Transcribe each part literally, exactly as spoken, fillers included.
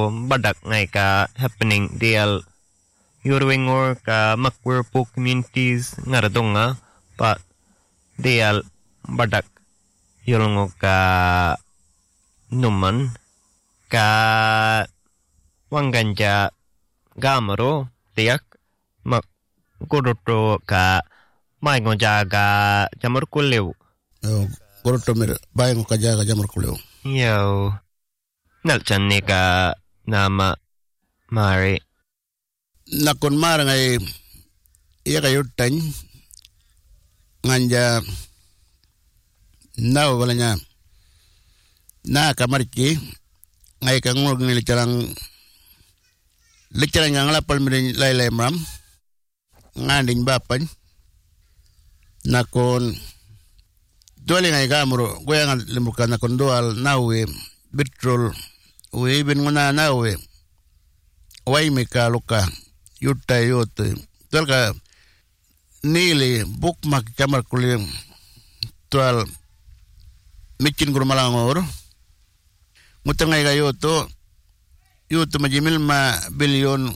ko badak ngai ka happening dial Yorwingor ka Makwerpo communities ngaradonga pa dial badak yolongo ka numan ka wanganja gamaro tiak mak godoto ka maingo jaga jamur kuleu oh godoto mer maingo ka jaga jamur kuleu yo nalchan ni ka nama mari nakon mar ngai iya kayo tany nganja naw walanya na kamarki ngai ka ngol ngil carang lecharang ang lapal mi lay lay mam nganding bapan nakon dole ngai gamro goyang limukan nakon doal nawe bitrol we ben ngona nawe way me ka luka yutta yote dalka nili bukmak kamar kulim tual mikin guru malangor mutangai ga yoto yoto majimil ma billion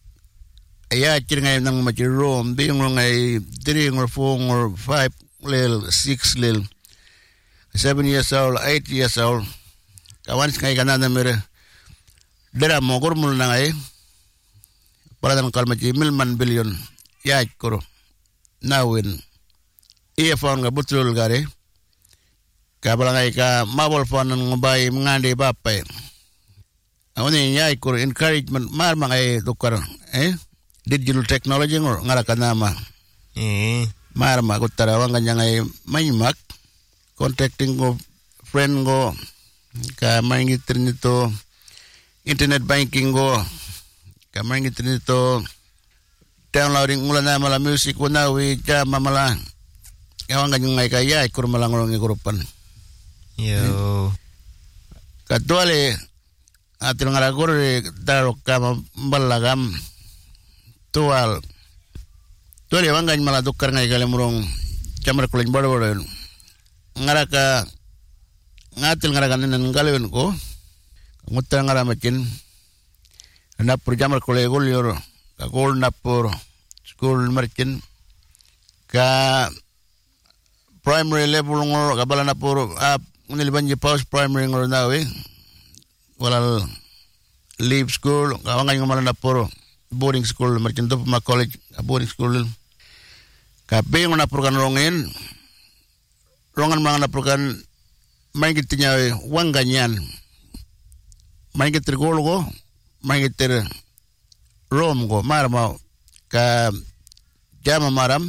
aya kirngai nang majirom bing ngai three or four or five lil six lil seven years old eight years old kawan skai kanana mere dera mogor mul nangai paradan kalma jimil man billion ya koro nawin iya phone ga butul gare ka balangai ka mobile phone ngobai ngande bapai awni ya koro encouragement mar mangai dokar eh digital technology ngor ngara kanama eh mar ma gutara wanga nyangai maimak contacting go friend go ka mangi trinito internet banking go kamang itinito downloading mula na mala music ko na we jama mala kawang kanyang ngay kaya ikur malangolong ikurupan yo katwale atil ngaragur darok kama balagam tual tuale wangany mala dukar ngay kalimurong camar kulin bado-bado ngaraka ngatil ngarakan nan galewin ko ngutar ngaramakin napur jamar kolegul yor ka gol napur school markin ka primary level ngor ka bala napur up nil banji post primary ngor nawe walal leave school ka wangan ngomala napur boarding school markin to ma college boarding school ka be ngor napur kan rongin rongan mang napur kan main gitinya wanganyan main gitir gol go mangiter rom go marma ka jama maram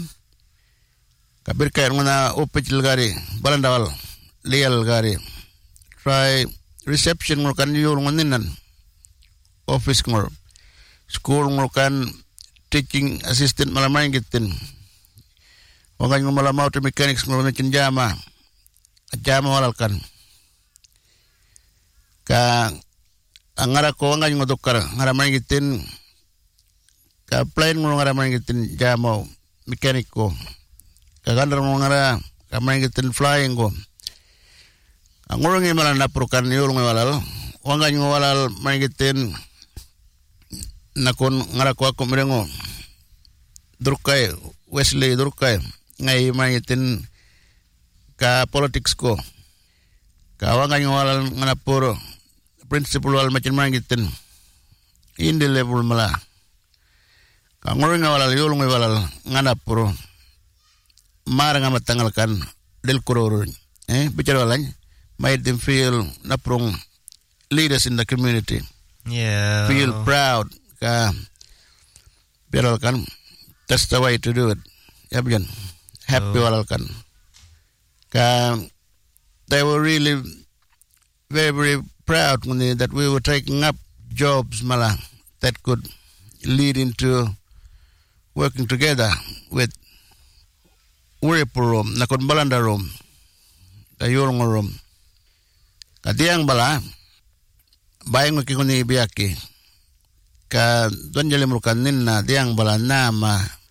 ka birka ngona opechil gari balandawal lial gari try reception ngor kan yor ngoninan office ngor school ngor kan teaching assistant malamay gitin wangan ngor malamaw to mechanics ngor mekin jama jama walal kan ka angara ko nga yung dokar ngara mangitin ka plane mo ngara mangitin jamo mekaniko ka gandar mo ngara ka mangitin flying go angurang imala naprukan yulong walal wanga yung walal mangitin nakon ngara ko ako merengo durkay Wesley durkay ngay mangitin ka politics ko ka wanga yung walal nganapuro principal wal macam mangitin indi level mala kangurang walal yulong walal nganapuro marang matangalkan del kuror eh bicara walanya made them feel naprong leaders in the community yeah feel proud ka biar kan that's the way to do it ya bijan happy oh. walal kan ka they were really very very proud when they, that we were taking up jobs mala that could lead into working together with Uripurum nakon balandarum kayurungurum katiang bala bayang makikuni biyaki ka don jali murukan ninna tiang bala nama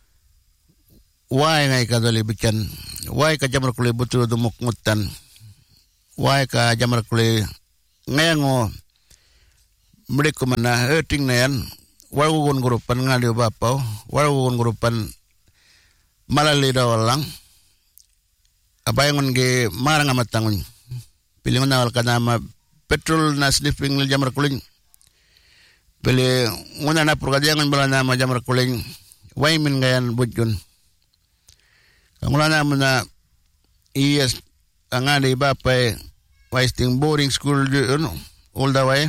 why ngai kadali bican why ka jamar kuli butu dumuk ngutan why ka jamar kuli ngayango mereka mana hurting na yan, warugun grupan nga di bapaw, warugun grupan malali daw lang, abayangon ge marang amatangon, pilingon na wal ka na ma petrol na sniffing nil jamar kuling, pili nguna na purkadyangon bala na ma jamar kuling, waimin ngayan budyon. Kamula na mo na iyas ang nga di bapay, wasting boarding school yun, all the way.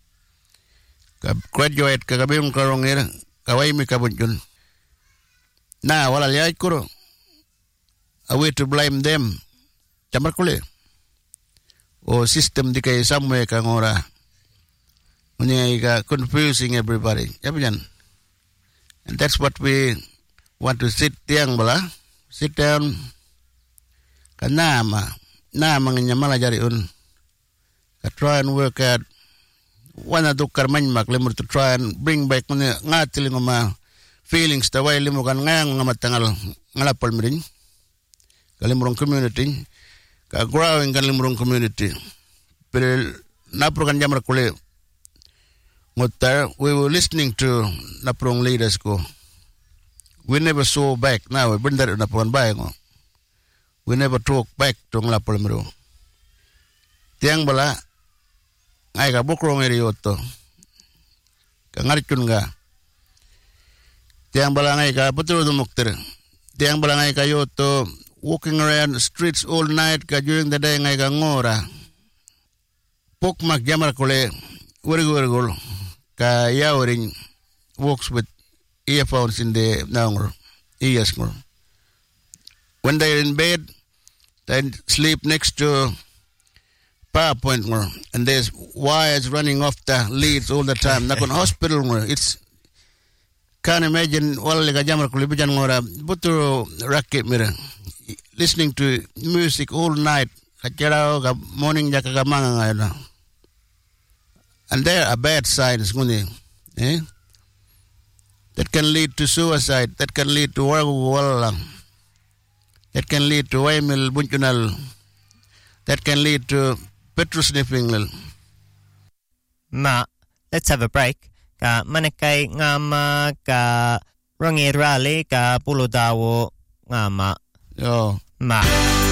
Graduate kakabiyong karong ira, kaway mi kabut yun. Na, wala liyay kuro. A way to blame them. Chamar kuli. O system di kay somewhere kang ora. Unya ka confusing everybody. Yabi yan. And that's what we want to sit tiang bala. Sit down. Kanama. Na mga nyamala jari un. Ka try and work out. Wana tukar manmak lemur to try and bring back mga ngatiling mga feelings tawai limu kan ngang nga matangal ngalapal mirin kalimurong community ka growing kalimurong community pero napro kan jamar kule ngotar we were listening to naprong leaders ko we never saw back now we bundar napon bay ngo we never talk back to ngalapal miru tiang bala ay ka bukrong eriyoto ka ngarikun nga tiang balangay ka betul dumukter tiang balangay kayo to walking around the streets all night ka during the day ngay ka ngora pok mak jamar kule wergol ka yawring walks with earphones in the nangor ears ngor when they're in bed they sleep next to PowerPoint ngor and there's wires running off the leads all the time nakon hospital ngor it's can't imagine wala ka jamar kulibijan ngora butu racket mira listening to music all night kacharao ka morning jaka ka manga ngayon and there are bad signs nguni eh that can lead to suicide that can lead to wala that can lead to waimil bunchunal that can lead to petrol sniffing Ma, let's have a break. Ka manakay ngama ka rangi rally ka pulo dawo ngama. Yo. Ma.